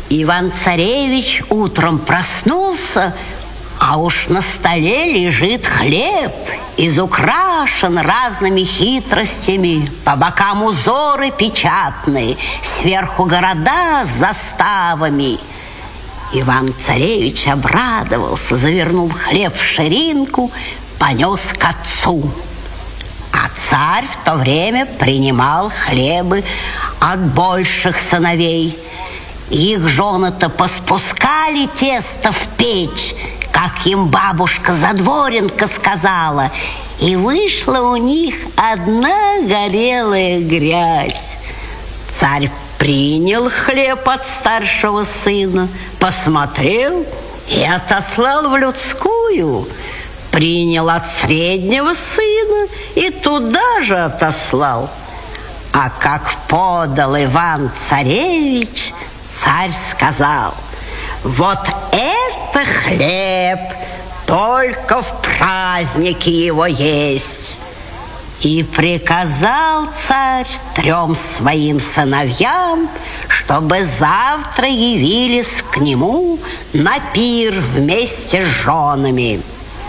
Иван-царевич утром проснулся, а уж на столе лежит хлеб, изукрашен разными хитростями, по бокам узоры печатные, сверху города с заставами. Иван-царевич обрадовался, завернул хлеб в ширинку, понес к отцу. А царь в то время принимал хлебы от больших сыновей. Их жены-то поспускали тесто в печь, как им бабушка-задворенка сказала, и вышла у них одна горелая грязь. Царь принял хлеб от старшего сына, посмотрел и отослал в людскую. Принял от среднего сына и туда же отослал. А как подал Иван-царевич, царь сказал: вот это хлеб, только в праздники его есть. И приказал царь 3 своим сыновьям, чтобы завтра явились к нему на пир вместе с женами.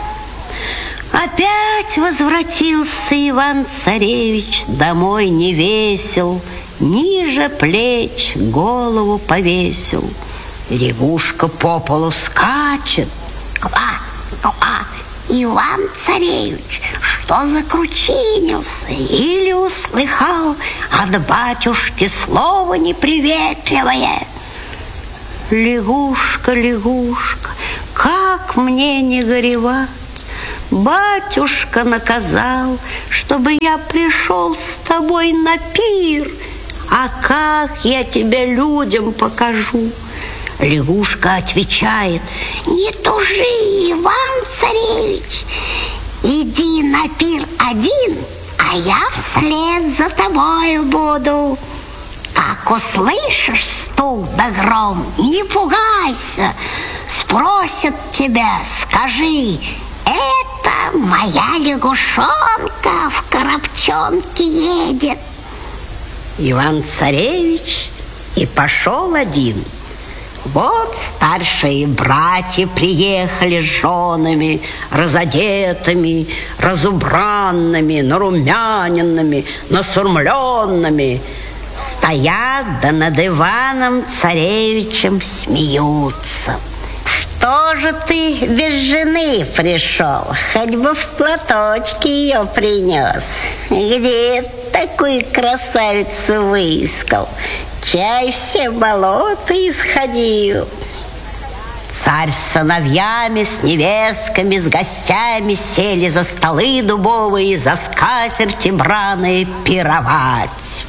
Опять возвратился Иван-царевич домой невесел, ниже плеч голову повесил. Лягушка по полу скачет. Иван-царевич, что закручинился? Или услыхал от батюшки слово неприветливое? Лягушка, лягушка, как мне не горевать? Батюшка наказал, чтобы я пришел с тобой на пир. А как я тебя людям покажу? Лягушка отвечает: не тужи, Иван-царевич, иди на пир один, а я вслед за тобой буду. Как услышишь стук да гром, не пугайся, спросят тебя, скажи: это моя лягушонка в коробчонке едет. Иван-царевич и пошел один. Вот старшие братья приехали с женами, разодетыми, разубранными, нарумяненными, насурмленными. Стоят, да над Иваном-царевичем смеются. Что же ты без жены пришел? Хоть бы в платочке ее принес. Где такую красавицу выискал? Чай все болота исходил. Царь с сыновьями, с невестками, с гостями сели за столы дубовые, за скатерти браные пировать.